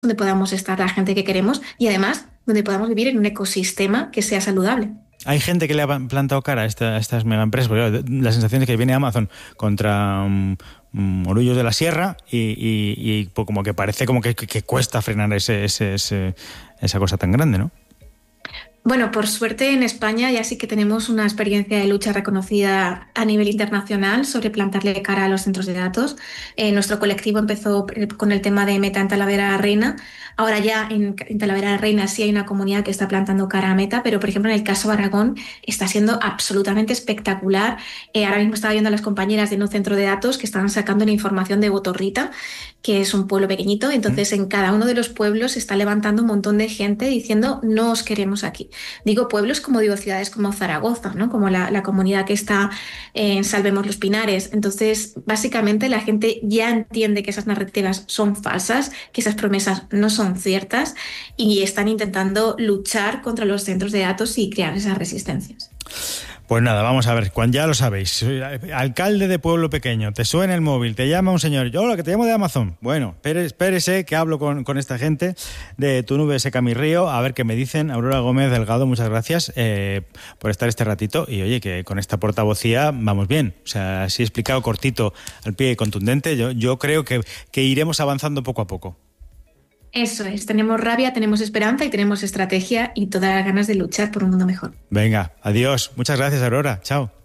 donde podamos estar la gente que queremos y además donde podamos vivir en un ecosistema que sea saludable. Hay gente que le ha plantado cara a estas mega empresas, porque claro, la sensación es que viene Amazon contra Orullos de la Sierra y pues como que parece como que cuesta frenar esa cosa tan grande, ¿no? Bueno, por suerte en España ya sí que tenemos una experiencia de lucha reconocida a nivel internacional sobre plantarle cara a los centros de datos. Nuestro colectivo empezó con el tema de Meta en Talavera la Reina. Ahora ya en Talavera la Reina sí hay una comunidad que está plantando cara a Meta, pero por ejemplo en el caso de Aragón está siendo absolutamente espectacular. Ahora mismo estaba viendo a las compañeras de un centro de datos que estaban sacando la información de Botorrita, que es un pueblo pequeñito. Entonces en cada uno de los pueblos se está levantando un montón de gente diciendo no os queremos aquí. Digo pueblos como digo ciudades como Zaragoza, ¿no? Como la comunidad que está en Salvemos los Pinares. Entonces, básicamente la gente ya entiende que esas narrativas son falsas, que esas promesas no son ciertas y están intentando luchar contra los centros de datos y crear esas resistencias. Pues nada, vamos a ver, Juan, ya lo sabéis, soy alcalde de pueblo pequeño, te suena el móvil, te llama un señor, yo, hola, que te llamo de Amazon. Bueno, espérese que hablo con esta gente de Tu Nube Seca Mi Río, a ver qué me dicen. Aurora Gómez Delgado, muchas gracias por estar este ratito y oye, que con esta portavocía vamos bien. O sea, así explicado cortito, al pie y contundente, yo creo que iremos avanzando poco a poco. Eso es, tenemos rabia, tenemos esperanza y tenemos estrategia y todas las ganas de luchar por un mundo mejor. Venga, adiós, muchas gracias, Aurora, chao.